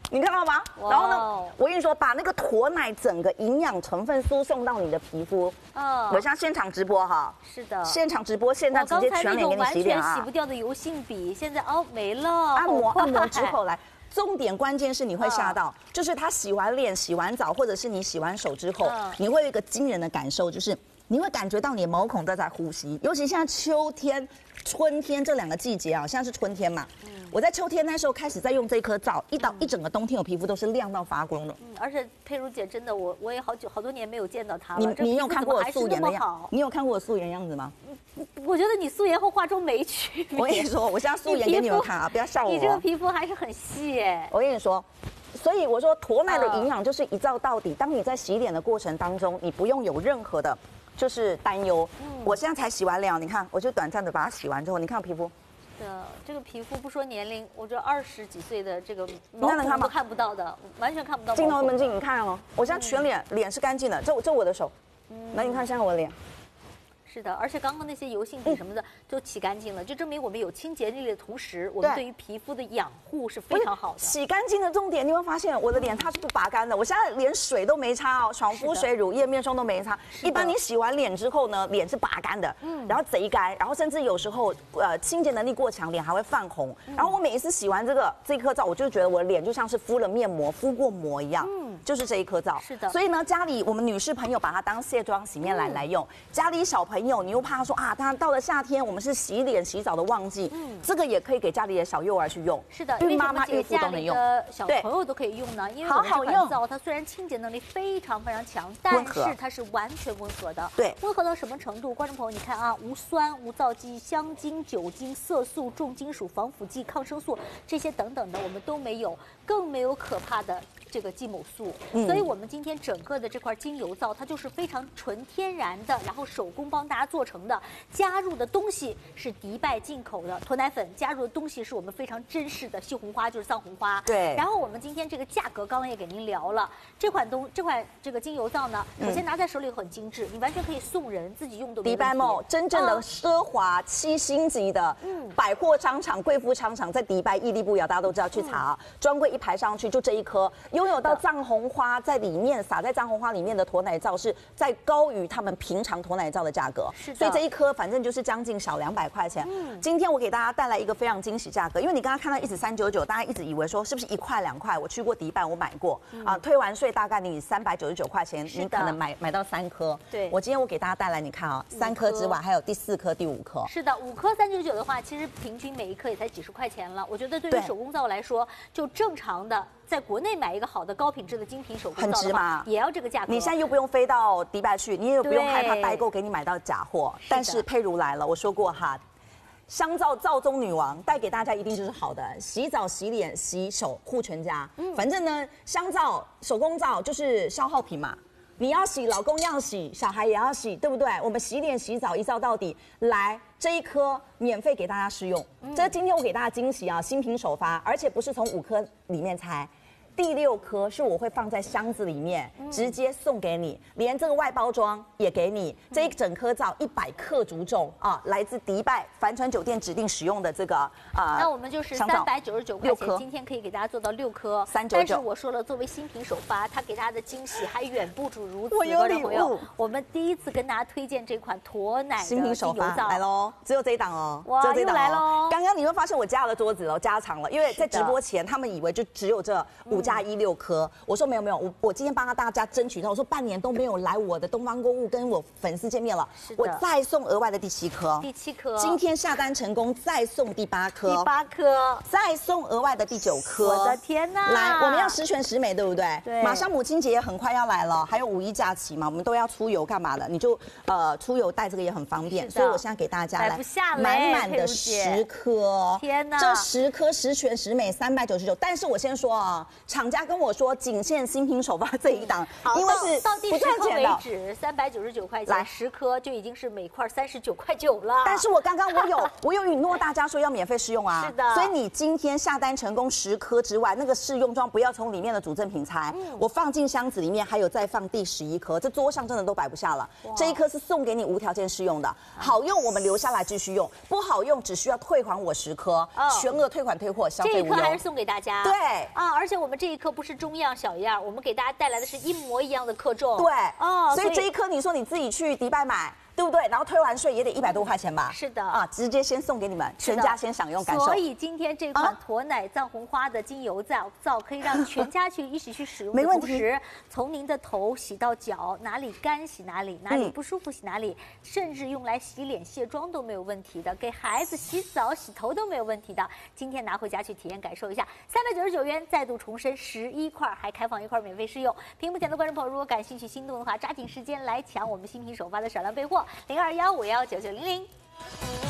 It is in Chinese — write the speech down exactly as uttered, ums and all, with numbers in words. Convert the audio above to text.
你看到吗？然后呢，我跟你说，把那个驼奶整个营养成分输送到你的皮肤。嗯，我现在现场直播哈。是的。现场直播，现在直接全脸给你洗脸啊！ 完全洗不掉的油性笔，现在哦没了。 按摩按摩之后来。 重点关键是你会吓到，就是他洗完脸、洗完澡，或者是你洗完手之后，你会有一个惊人的感受，就是你会感觉到你的毛孔都在呼吸。尤其现在秋天、春天这两个季节啊，现在是春天嘛，我在秋天那时候开始在用这颗皂，一到一整个冬天，我皮肤都是亮到发光的。 嗯，而且佩如姐真的，我我也好久好多年没有见到她了。 你你有看过我素颜的样？你有看过我素颜样子吗？ 我觉得你素颜和化妆没区别。 我跟你说，我现在素颜给你们看啊，不要笑我。 你这个皮肤还是很细哎。 我跟你说，所以我说驼奶的营养就是一皂到底。当你在洗脸的过程当中，你不用有任何的，就是担忧。嗯，我现在才洗完脸，你看，我就短暂的把它洗完之后，你看皮肤。 的这个皮肤不说年龄，我这二十几岁的这个毛孔都看不到的，完全看不到。 镜头门镜，你看哦，我现在全脸脸是干净的，这这我的手，来你看现在我的脸。 是的，而且刚刚那些油性笔什么的都洗干净了，就证明我们有清洁力的同时，我们对于皮肤的养护是非常好的。 洗干净的重点，你会发现我的脸它是不拔干的，我现在连水都没擦哦，爽肤水、乳液、面霜都没擦。一般你洗完脸之后呢，脸是拔干的，嗯，然后贼干，然后甚至有时候呃清洁能力过强，脸还会泛红。然后我每一次洗完这个这一颗皂，我就觉得我的脸就像是敷了面膜、敷过膜一样，嗯，就是这一颗皂。是的。所以呢，家里我们女士朋友把它当卸妆洗面奶来用，家里小朋友。 你又怕说啊，当然到了夏天，我们是洗脸洗澡的旺季，嗯，这个也可以给家里的小幼儿去用。是的，孕妈妈、孕妇都能用， 小朋友都可以用呢。因为我们这款皂它虽然清洁能力非常非常强，但是它是完全温和的。对，温和到什么程度？观众朋友，你看啊，无酸、无皂基、香精、酒精、色素、重金属、防腐剂、抗生素这些等等的，我们都没有，更没有可怕的。 这个继母素，所以我们今天整个的这块精油皂，它就是非常纯天然的，然后手工帮大家做成的，加入的东西是迪拜进口的驼奶粉，加入的东西是我们非常珍视的西红花，就是藏红花。对。然后我们今天这个价格，刚刚也给您聊了，这款东这款这个精油皂呢，首先拿在手里很精致，你完全可以送人，自己用都没问题。 迪拜梦真正的奢华七星级的百货商场、贵妇商场，在迪拜屹立不摇，大家都知道去查，专柜一排上去就这一颗。 拥有到藏红花在里面，撒在藏红花里面的驼奶皂是在高于他们平常驼奶皂的价格，是的。所以这一颗反正就是将近小两百块钱。嗯，今天我给大家带来一个非常惊喜价格，因为你刚刚看到一直三九九，大家一直以为说是不是一块两块？我去过迪拜，我买过、嗯、啊，退完税大概你三百九十九块钱，你可能买买到三颗。对，我今天我给大家带来，你看啊，三颗之外还有第四颗、第五颗。 是的，五颗三九九的话，其实平均每一颗也才几十块钱了。我觉得对于手工皂来说，就正常的。 在国内买一个好的高品质的精品手工皂的话，也要这个价格。 你现在又不用飞到迪拜去，你也不用害怕代购给你买到假货。但是佩如来了，我说过哈，香皂皂中女王带给大家一定就是好的，洗澡、洗脸、洗手护全家。嗯，反正呢，香皂、手工皂就是消耗品嘛。 你要洗，老公要洗，小孩也要洗，对不对？我们洗脸洗澡一皂到底，来这一颗免费给大家试用。嗯、这今天我给大家惊喜啊，新品首发，而且不是从五颗里面拆。 第六颗是我会放在箱子里面，直接送给你，连这个外包装也给你。这一整颗皂一百克足重啊，来自迪拜帆船酒店指定使用的这个啊， 那我们就是三百九十九块钱，今天可以给大家做到六颗，三九九。但是我说了，作为新品首发，它给大家的惊喜还远不止如此。 我有礼物， 我们第一次跟大家推荐这款驼奶的新品首发来喽，只有这一档哦， 哇，又来喽！ 刚刚你会发现我加了桌子哦，加长了，因为在直播前他们以为就只有这五加一六颗。我说没有没有，我我今天帮大家争取到，我说半年都没有来我的东方购物跟我粉丝见面了，我再送额外的第七颗， 第七颗， 今天下单成功，再送第八颗， 第八颗， 再送额外的第九颗。 我的天哪！ 来，我们要十全十美，对不对？对。马上母亲节也很快要来了，还有五一假期嘛，我们都要出游干嘛的？你就呃出游带这个也很方便，所以我现在给大家来满满的十颗， 天哪！ 这十颗十全十美，三百九十九。但是我先说啊，厂家跟我说。仅限新品首发这一档，因为是到第十颗为止，三百九十九块钱，来十颗就已经是每块三十九块九了。 但是我刚刚我有我有允诺大家说要免费试用啊，是的。所以你今天下单成功十颗之外，那个试用装不要从里面的主赠品拆，嗯、我放进箱子里面，还有再放第十一颗，这桌上真的都摆不下了。这一颗是送给你无条件试用的，好用我们留下来继续用，不好用只需要退还我十颗，哦、全额退款退货，消费无忧。 这一颗还是送给大家， 对啊，而且我们这。 这一颗不是中样小样，我们给大家带来的是一模一样的克重。 对， 哦， 所以这一颗你说你自己去迪拜买。对不对？然后退完税也得一百多块钱吧？ 是的啊，直接先送给你们，全家先享用感受。 所以今天这款驼奶藏红花的精油皂皂可以让全家去一起去使用的同时，从您的头洗到脚，哪里干洗哪里，哪里不舒服洗哪里，嗯、甚至用来洗脸卸妆都没有问题的，给孩子洗澡洗头都没有问题的。今天拿回家去体验感受一下，三百九十九元，再度重申十一块，还开放一块免费试用。屏幕前的观众朋友，如果感兴趣心动的话，抓紧时间来抢我们新品首发的少量备货。零二幺五幺九九零零。